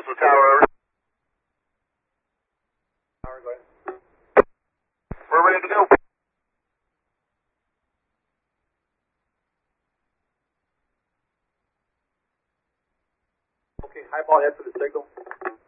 Delta Tower. Tower, go ahead. We're ready to go. Okay, highball, head for the signal.